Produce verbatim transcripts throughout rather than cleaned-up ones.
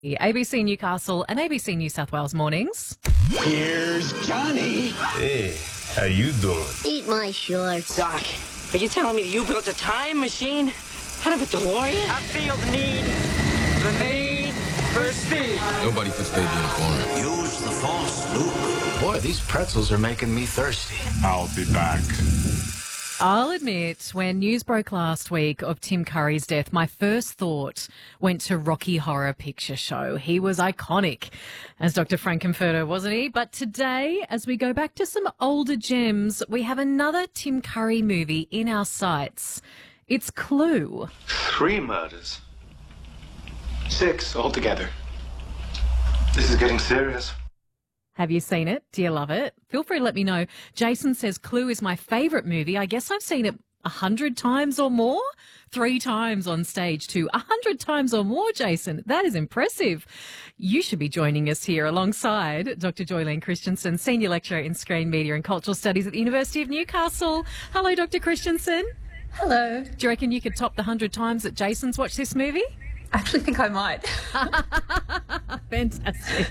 A B C Newcastle and A B C New South Wales mornings. Here's Johnny. Hey, how you doing? Eat my shorts. Doc, are you telling me you built a time machine out of a DeLorean? I feel the need, the need for speed. Nobody can stay in the corner. Use the force, Luke. Boy, these pretzels are making me thirsty. I'll be back. I'll admit, when news broke last week of Tim Curry's death, my first thought went to Rocky Horror Picture Show. He was iconic as Doctor Frankenfurter, wasn't he? But today, as we go back to some older gems, we have another Tim Curry movie in our sights. It's Clue. Three murders. Six altogether. This is getting serious. Have you seen it? Do you love it? Feel free to let me know. Jason says Clue is my favourite movie. I guess I've seen it a hundred times or more. Three times on stage too. A hundred times or more, Jason. That is impressive. You should be joining us here alongside Doctor Joylene Christensen, Senior Lecturer in Screen Media and Cultural Studies at the University of Newcastle. Hello, Doctor Christensen. Hello. Do you reckon you could top the hundred times that Jason's watched this movie? I actually think I might. Fantastic.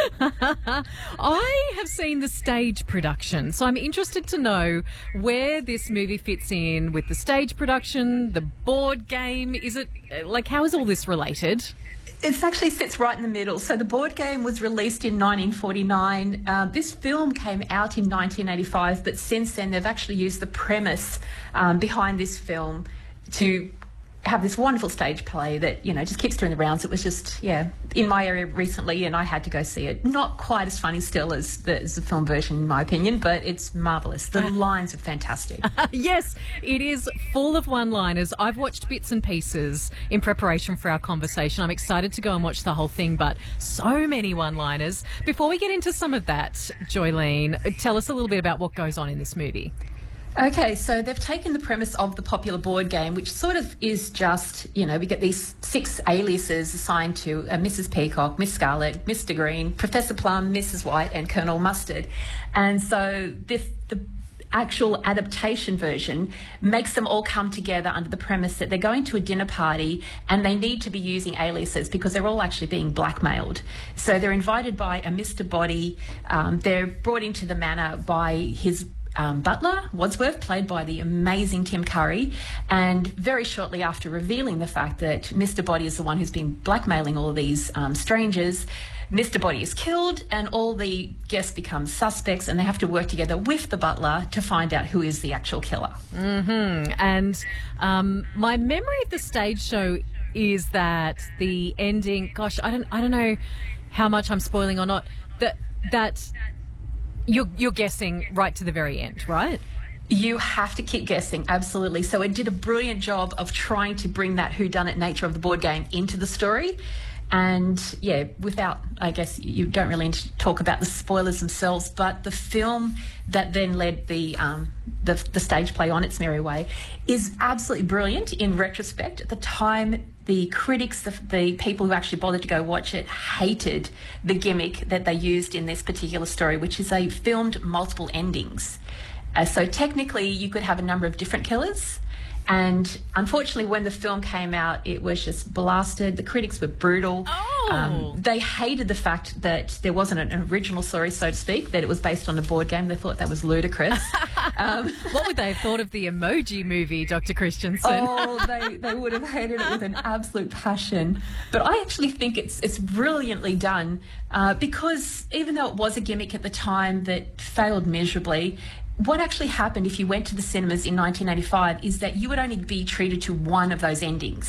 I have seen the stage production, so I'm interested to know where this movie fits in with the stage production, the board game. Is it, like, how is all this related? It actually sits right in the middle. So the board game was released in nineteen forty-nine. Uh, this film came out in nineteen eighty-five, but since then they've actually used the premise um, behind this film to have this wonderful stage play that, you know, just keeps doing the rounds. It was just, yeah, in my area recently, and I had to go see it. Not quite as funny still as the, as the film version, in my opinion, but it's marvellous. The lines are fantastic. Yes, it is full of one-liners. I've watched bits and pieces in preparation for our conversation. I'm excited to go and watch the whole thing, but so many one-liners. Before we get into some of that, Joylene, tell us a little bit about what goes on in this movie. Okay, so they've taken the premise of the popular board game, which sort of is just, you know, we get these six aliases assigned to uh, Missus Peacock, Miss Scarlet, Mister Green, Professor Plum, Missus White, and Colonel Mustard. And so this, the actual adaptation version makes them all come together under the premise that they're going to a dinner party and they need to be using aliases because they're all actually being blackmailed. So they're invited by a Mister Body. Um, they're brought into the manor by his Um, butler, Wadsworth, played by the amazing Tim Curry, and very shortly after revealing the fact that Mister Body is the one who's been blackmailing all of these um, strangers, Mister Body is killed and all the guests become suspects and they have to work together with the butler to find out who is the actual killer. Mm-hmm. And um, my memory of the stage show is that the ending, gosh, I don't, I don't know how much I'm spoiling or not, that that You're, you're guessing right to the very end, right? You have to keep guessing, absolutely. So it did a brilliant job of trying to bring that whodunit nature of the board game into the story. And, yeah, without, I guess, you don't really need to talk about the spoilers themselves, but the film that then led the, um, the, the stage play on its merry way is absolutely brilliant in retrospect. At the time, the critics, the, the people who actually bothered to go watch it, hated the gimmick that they used in this particular story, which is they filmed multiple endings. Uh, so technically, you could have a number of different killers. And unfortunately, when the film came out, it was just blasted. The critics were brutal. Oh. Um, they hated the fact that there wasn't an original story, so to speak, that it was based on a board game. They thought that was ludicrous. um, what would they have thought of the Emoji Movie, Doctor Christensen? Oh, they, they would have hated it with an absolute passion. But I actually think it's it's brilliantly done uh, because even though it was a gimmick at the time that failed miserably, what actually happened if you went to the cinemas in nineteen eighty-five is that you would only be treated to one of those endings.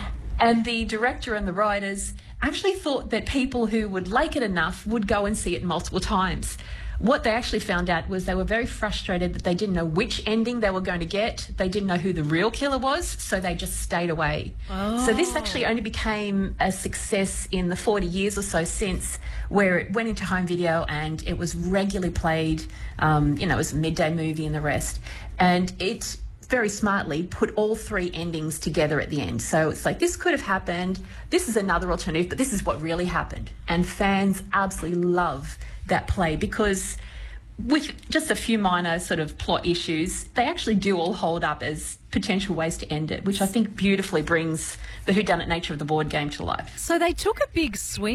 And the director and the writers actually thought that people who would like it enough would go and see it multiple times. What they actually found out was they were very frustrated that they didn't know which ending they were going to get. They didn't know who the real killer was, so they just stayed away. Oh. So this actually only became a success in the forty years or so since, where it went into home video and it was regularly played. Um, you know, it was a midday movie and the rest. And it very smartly put all three endings together at the end. So it's like, this could have happened. This is another alternative, but this is what really happened. And fans absolutely love that play because with just a few minor sort of plot issues, they actually do all hold up as potential ways to end it, which I think beautifully brings the whodunit nature of the board game to life. So they took a big swing